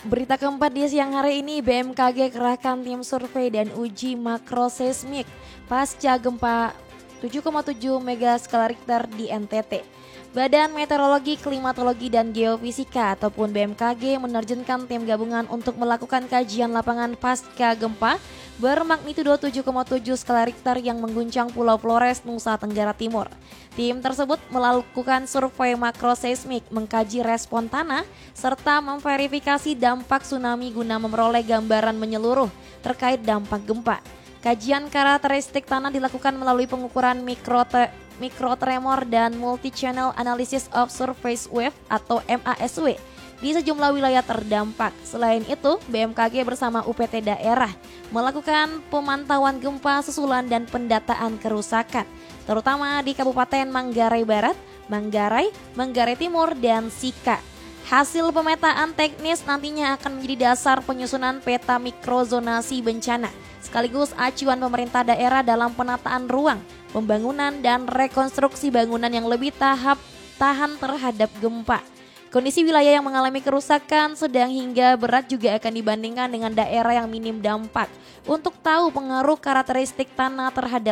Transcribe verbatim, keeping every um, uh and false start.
Berita keempat di siang hari ini, B M K G kerahkan tim survei dan uji makroseismik pasca gempa tujuh koma tujuh mega skala Richter di N T T. Badan Meteorologi, Klimatologi, dan Geofisika ataupun B M K G menerjunkan tim gabungan untuk melakukan kajian lapangan pasca gempa bermagnitudo tujuh koma tujuh skala Richter yang mengguncang Pulau Flores, Nusa Tenggara Timur. Tim tersebut melakukan survei makroseismik, mengkaji respon tanah, serta memverifikasi dampak tsunami guna memperoleh gambaran menyeluruh terkait dampak gempa. Kajian karakteristik tanah dilakukan melalui pengukuran mikrote, mikrotremor dan multi-channel analysis of surface wave atau M A S W di sejumlah wilayah terdampak. Selain itu, B M K G bersama U P T daerah melakukan pemantauan gempa susulan dan pendataan kerusakan, terutama di Kabupaten Manggarai Barat, Manggarai, Manggarai Timur, dan Sika. Hasil pemetaan teknis nantinya akan menjadi dasar penyusunan peta mikrozonasi bencana, sekaligus acuan pemerintah daerah dalam penataan ruang, pembangunan, dan rekonstruksi bangunan yang lebih tahap tahan terhadap gempa. Kondisi wilayah yang mengalami kerusakan sedang hingga berat juga akan dibandingkan dengan daerah yang minim dampak untuk tahu pengaruh karakteristik tanah terhadap